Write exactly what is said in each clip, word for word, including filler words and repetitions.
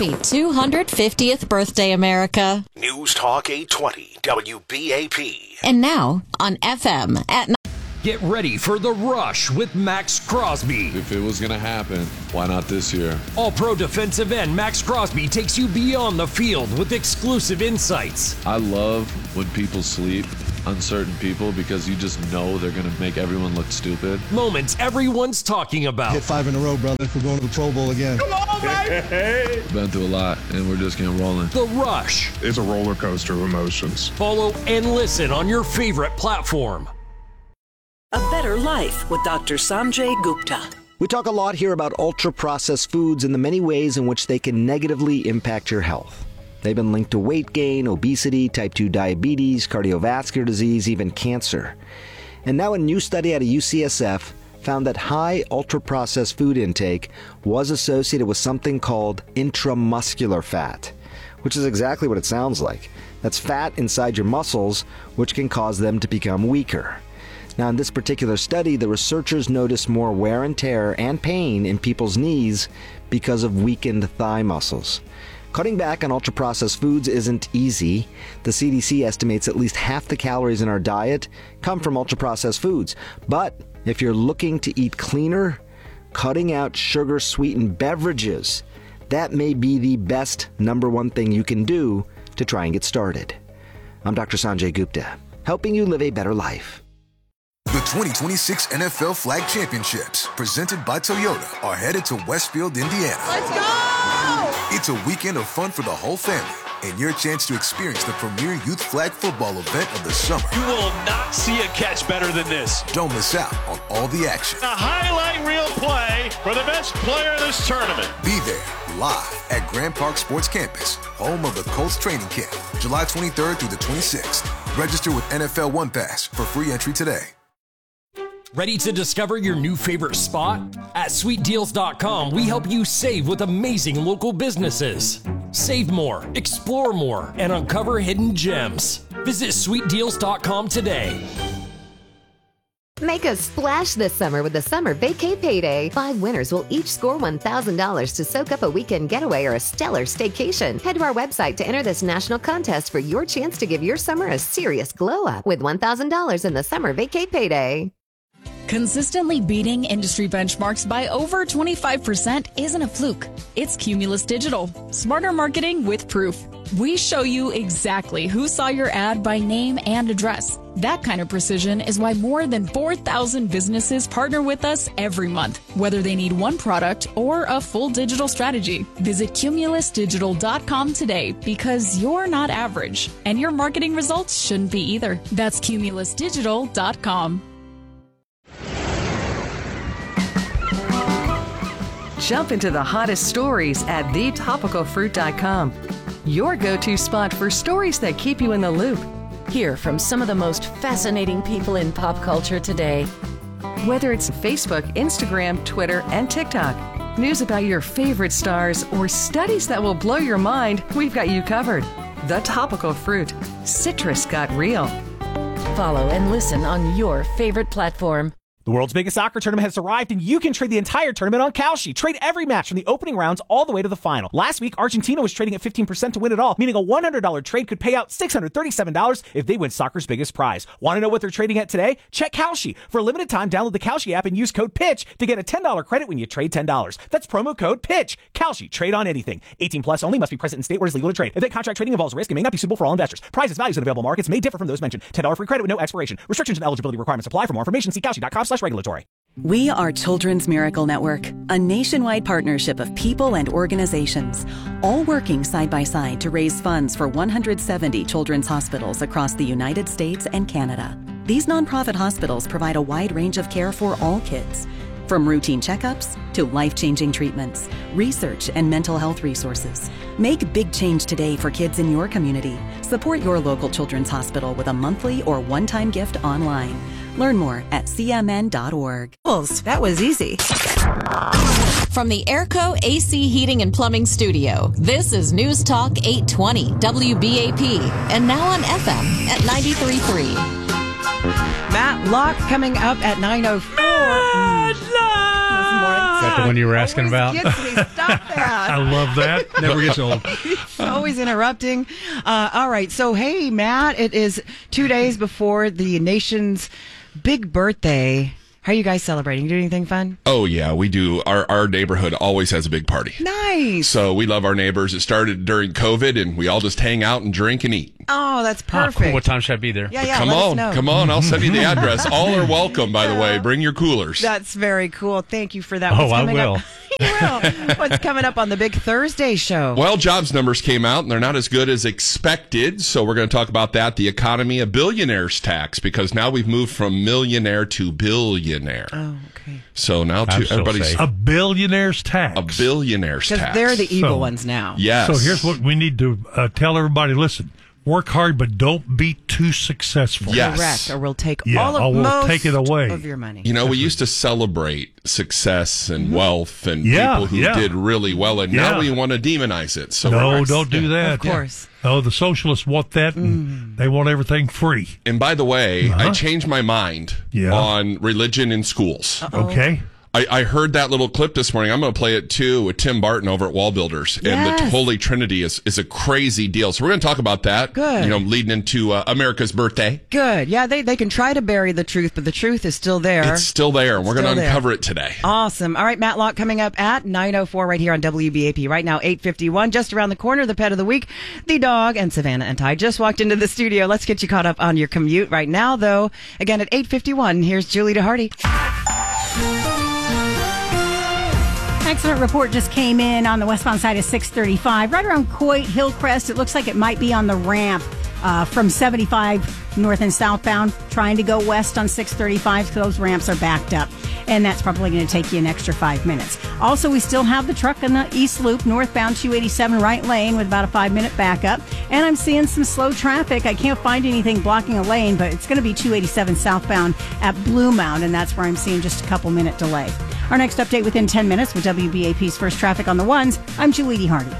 Happy two hundred fiftieth birthday, America. News Talk eight twenty, W B A P. And now on F M at night. Get ready for The Rush with Max Crosby. If it was going to happen, why not this year? All-pro defensive end Max Crosby takes you beyond the field with exclusive insights. I love when people sleep, uncertain people, because you just know they're going to make everyone look stupid. Moments everyone's talking about. Hit five in a row, brother. We're going to the Pro Bowl again. Come on, baby! Been through a lot, and we're just getting rolling. The Rush. It's a roller coaster of emotions. Follow and listen on your favorite platform. A Better Life with Doctor Sanjay Gupta. We talk a lot here about ultra-processed foods and the many ways in which they can negatively impact your health. They've been linked to weight gain, obesity, type two diabetes, cardiovascular disease, even cancer. And now a new study out of U C S F found that high ultra-processed food intake was associated with something called intramuscular fat, which is exactly what it sounds like. That's fat inside your muscles, which can cause them to become weaker. Now, in this particular study, the researchers noticed more wear and tear and pain in people's knees because of weakened thigh muscles. Cutting back on ultra-processed foods isn't easy. The C D C estimates at least half the calories in our diet come from ultra-processed foods. But if you're looking to eat cleaner, cutting out sugar-sweetened beverages, that may be the best number one thing you can do to try and get started. I'm Doctor Sanjay Gupta, helping you live a better life. The twenty twenty-six N F L Flag Championships, presented by Toyota, are headed to Westfield, Indiana. Let's go! It's a weekend of fun for the whole family, and your chance to experience the premier youth flag football event of the summer. You will not see a catch better than this. Don't miss out on all the action. A highlight reel play for the best player in this tournament. Be there, live at Grand Park Sports Campus, home of the Colts training camp, July twenty-third through the twenty-sixth. Register with N F L One Pass for free entry today. Ready to discover your new favorite spot? At sweet deals dot com, we help you save with amazing local businesses. Save more, explore more, and uncover hidden gems. Visit sweet deals dot com today. Make a splash this summer with the Summer Vacay Payday. Five winners will each score one thousand dollars to soak up a weekend getaway or a stellar staycation. Head to our website to enter this national contest for your chance to give your summer a serious glow up with one thousand dollars in the Summer Vacay Payday. Consistently beating industry benchmarks by over twenty-five percent isn't a fluke. It's Cumulus Digital. Smarter marketing with proof. We show you exactly who saw your ad by name and address. That kind of precision is why more than four thousand businesses partner with us every month, whether they need one product or a full digital strategy. Visit cumulus digital dot com today because you're not average, and your marketing results shouldn't be either. That's cumulus digital dot com. Jump into the hottest stories at the topical fruit dot com. Your go-to spot for stories that keep you in the loop. Hear from some of the most fascinating people in pop culture today. Whether it's Facebook, Instagram, Twitter, and TikTok, news about your favorite stars, or studies that will blow your mind, we've got you covered. The Topical Fruit. Citrus got real. Follow and listen on your favorite platform. The world's biggest soccer tournament has arrived, and you can trade the entire tournament on Kalshi. Trade every match from the opening rounds all the way to the final. Last week, Argentina was trading at fifteen percent to win it all, meaning a one hundred dollars trade could pay out six hundred thirty-seven dollars if they win soccer's biggest prize. Want to know what they're trading at today? Check Kalshi. For a limited time, download the Kalshi app and use code PITCH to get a ten dollars credit when you trade ten dollars. That's promo code PITCH. Kalshi. Trade on anything. eighteen plus only. Must be present in state where it's legal to trade. If that contract trading involves risk, it may not be suitable for all investors. Prices, values, and available markets may differ from those mentioned. ten dollars free credit with no expiration. Restrictions and eligibility requirements apply. For more information, see kalshi dot com slash regulatory. We are Children's Miracle Network, a nationwide partnership of people and organizations, all working side by side to raise funds for one hundred seventy children's hospitals across the United States and Canada. These nonprofit hospitals provide a wide range of care for all kids, from routine checkups to life-changing treatments, research, and mental health resources. Make big change today for kids in your community. Support your local children's hospital with a monthly or one-time gift online. Learn more at c m n dot org. That was easy. From the Airco A C Heating and Plumbing Studio, this is News Talk eight twenty W B A P, and now on F M at ninety-three point three. Matt Locke coming up at nine oh four. Matt Locke! This morning. that the one you were asking about? Gets me. Stop that. I love that. Never gets old. Always interrupting. Uh, all right. So, hey, Matt, it is two days before the nation's big birthday. How are you guys celebrating? You do anything fun? Oh, yeah, we do. Our our neighborhood always has a big party. Nice. So we love our neighbors. It started during COVID, and we all just hang out and drink and eat. Oh, that's perfect. Oh, cool. What time should I be there? Yeah, yeah. Come let us on. know. Come on. I'll send you the address. All are welcome, by the way. Bring your coolers. That's very cool. Thank you for that. Oh, What's I coming will. Up? You will. What's coming up on the Big Thursday show? Well, jobs numbers came out, and they're not as good as expected. So we're going to talk about that, the economy, a billionaire's tax, because now we've moved from millionaire to billionaire. Oh, okay. So now to, everybody's... A billionaire's tax. A billionaire's Because tax. they're the evil So- ones now. Yes. So here's what we need to uh, tell everybody. Listen, work hard, but don't be too successful. Yes. Correct, or we'll take Yeah, all of or we'll most take it away. of your money. You know, we used to celebrate success and wealth and Yeah, people who yeah. did really well, and Yeah. now we want to demonize it. So no, we're- don't do that. Of course. No, the socialists want that, and they want everything free. And by the way, Uh-huh. I changed my mind Yeah. on religion in schools. Uh-oh. Okay. I, I heard that little clip this morning. I'm going to play it too with Tim Barton over at Wall Builders. And Yes. the Holy Trinity is, is a crazy deal. So we're going to talk about that. Good. You know, leading into uh, America's birthday. Good. Yeah, they, they can try to bury the truth, but the truth is still there. It's still there, and we're going Still to there. uncover it today. Awesome. All right, Matt Locke coming up at nine oh four right here on W B A P. Right now, eight fifty-one. Just around the corner, the pet of the week, the dog, and Savannah and Ty just walked into the studio. Let's get you caught up on your commute right now, though. Again, at eight fifty-one, here's Julie DeHardy. Accident report just came in on the westbound side of six thirty-five, right around Coit Hillcrest. It looks like it might be on the ramp uh, from seventy-five north and southbound, trying to go west on six thirty-five, so those ramps are backed up. And that's probably going to take you an extra five minutes. Also, we still have the truck in the East Loop, northbound two eighty-seven right lane with about a five-minute backup. And I'm seeing some slow traffic. I can't find anything blocking a lane, but it's going to be two eighty-seven southbound at Blue Mound, and that's where I'm seeing just a couple-minute delay. Our next update within ten minutes with W B A P's First Traffic on the Ones. I'm Julie DeHardy.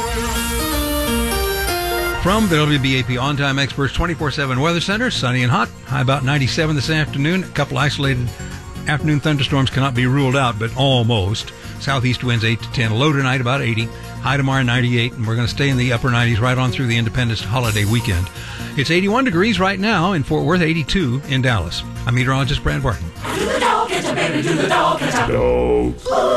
From the W B A P On Time Experts twenty-four seven Weather Center, sunny and hot. High about ninety-seven this afternoon. A couple isolated afternoon thunderstorms cannot be ruled out, but almost. Southeast winds eight to ten. Low tonight about eighty. High tomorrow ninety-eight, and we're going to stay in the upper nineties right on through the Independence holiday weekend. It's eighty-one degrees right now in Fort Worth, eighty-two in Dallas. I'm meteorologist Brad Barton. Do the dog catch a baby? Do the dog catch a Dog.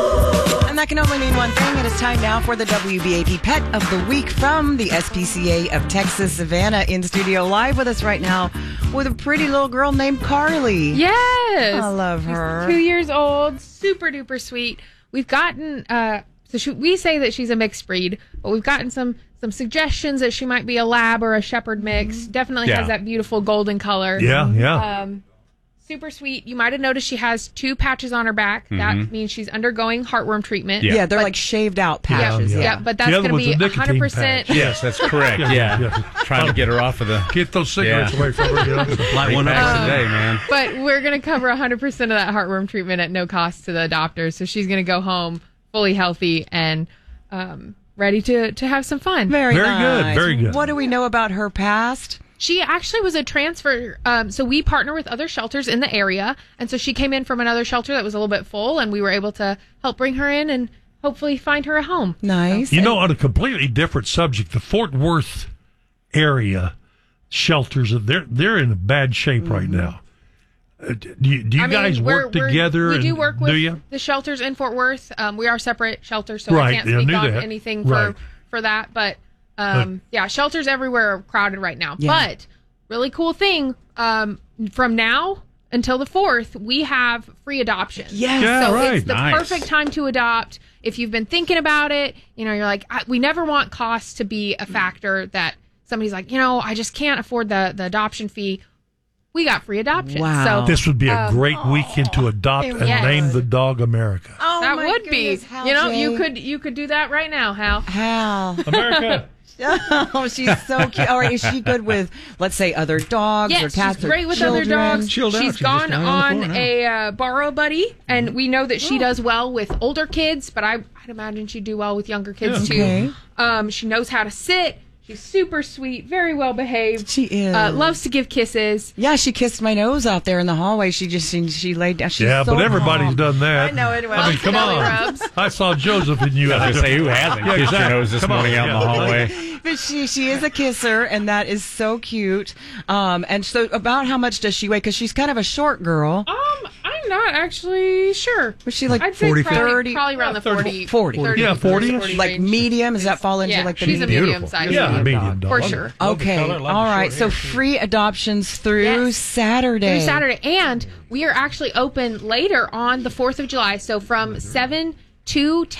And that can only mean one thing. It is time now for the W B A P Pet of the Week from the S P C A of Texas. Savannah in studio live with us right now with a pretty little girl named Carly. Yes. I love her. She's two years old, super duper sweet. We've gotten, uh, so she, we say that she's a mixed breed, but we've gotten some some suggestions that she might be a lab or a shepherd mix. Definitely Yeah. has that beautiful golden color. Yeah, yeah. Um, super sweet. You might have noticed she has two patches on her back. That Mhm. means she's undergoing heartworm treatment. Yeah. Yeah, they're But- like shaved out patches. Yeah, Yeah, yeah, but that's going to be one hundred percent. Yes, that's correct. Yeah. Trying to get her off of the... Get those cigarettes Yeah. away from her. You know? Light one up Um, today, man. But we're going to cover one hundred percent of that heartworm treatment at no cost to the adopter. So she's going to go home fully healthy and um, ready to, to have some fun. Very, Very good, nice. very good. What do we know about her past? She actually was a transfer. Um, so we partner with other shelters in the area. And so she came in from another shelter that was a little bit full, and we were able to help bring her in and hopefully find her a home. Nice. You know, on a completely different subject, the Fort Worth area shelters, they're they're in bad shape right now. Uh, do you, do you I mean, guys we're- work we're- together? We do and- work with do you? the shelters in Fort Worth. Um, we are separate shelters, so Right, I can't yeah, I speak knew on that. anything for, Right. for that. But um, yeah, shelters everywhere are crowded right now. Yeah. But really cool thing, um, from now until the fourth, we have free adoption. Yes. Yeah, so right. it's the Nice. perfect time to adopt. If you've been thinking about it, you know, you're like, I, we never want costs to be a factor that somebody's like, you know, I just can't afford the, the adoption fee. We got free adoption. Wow. So This would be a um, great weekend to adopt and Yes. name the dog America. Oh, that my would goodness, be. Hal You know, J. you could you could do that right now, Hal. Hal. America. Oh, she's so cute. All right, is she good with, let's say, other dogs or Yes, cats she's or great with children? other dogs. Chilled out. She's She's just gone lying on the on floor now. a uh, borrow buddy, and we know that she does well with older kids, but I, I'd imagine she'd do well with younger kids Yeah. Okay. too. Um, she knows how to sit. She's super sweet, very well behaved. She is. Uh, loves to give kisses. Yeah, she kissed my nose out there in the hallway. She just she, she laid down. She's yeah, so but everybody's calm. done that. I know it well. I mean, come Belly on. rubs. I saw Joseph and you. I was gonna say, who hasn't kissed your nose this Come on, morning out in the yeah. hallway? But she she is a kisser, and that is so cute. Um, and so about how much does she weigh? Because she's kind of a short girl. Um, I'm not actually sure. Was she like I'd say forty, probably, thirty? probably around the forty. forty. thirty, Yeah, forty. forty Like range. medium? Does that fall into Yeah, like the she's a medium? medium size. Yeah, medium medium dog. dog. For sure. Love the Okay, color, love all the right. short So hair. free adoptions through Yes. Saturday. Through Saturday. And we are actually open later on the fourth of July. So from seven to ten.